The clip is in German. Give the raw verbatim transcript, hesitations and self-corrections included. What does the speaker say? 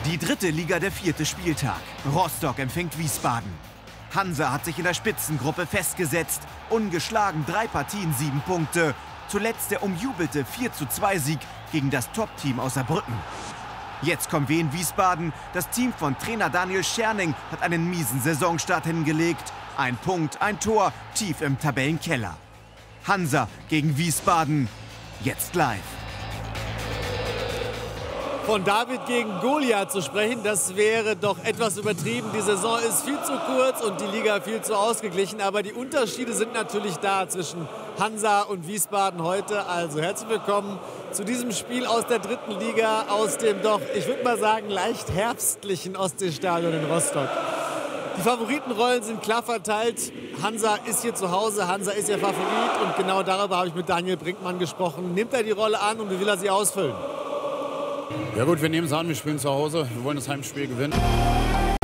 Die dritte Liga, der vierte Spieltag. Rostock empfängt Wiesbaden. Hansa hat sich in der Spitzengruppe festgesetzt. Ungeschlagen drei Partien, sieben Punkte. Zuletzt der umjubelte vier zu zwei Sieg gegen das Top-Team aus Saarbrücken. Jetzt kommt Wien Wiesbaden. Das Team von Trainer Daniel Scherning hat einen miesen Saisonstart hingelegt. Ein Punkt, ein Tor, tief im Tabellenkeller. Hansa gegen Wiesbaden, jetzt live. Von David gegen Goliath zu sprechen, das wäre doch etwas übertrieben. Die Saison ist viel zu kurz und die Liga viel zu ausgeglichen. Aber die Unterschiede sind natürlich da zwischen Hansa und Wiesbaden heute. Also herzlich willkommen zu diesem Spiel aus der dritten Liga, aus dem doch, ich würde mal sagen, leicht herbstlichen Ostseestadion in Rostock. Die Favoritenrollen sind klar verteilt. Hansa ist hier zu Hause, Hansa ist ihr Favorit. Und genau darüber habe ich mit Daniel Brinkmann gesprochen. Nimmt er die Rolle an und wie will er sie ausfüllen? Ja gut, wir nehmen es an, wir spielen zu Hause, wir wollen das Heimspiel gewinnen.